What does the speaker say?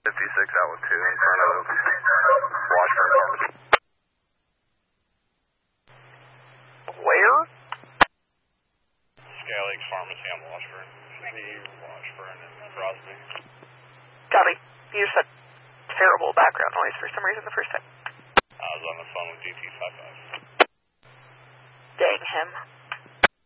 56 out with 2 in front of Washburn Pharmacy. Where? Sky Lake Pharmacy on Washburn. Should be Washburn and Crosby. Copy. You just had terrible background noise for some reason the first time. I was on the phone with GT55. Dang him.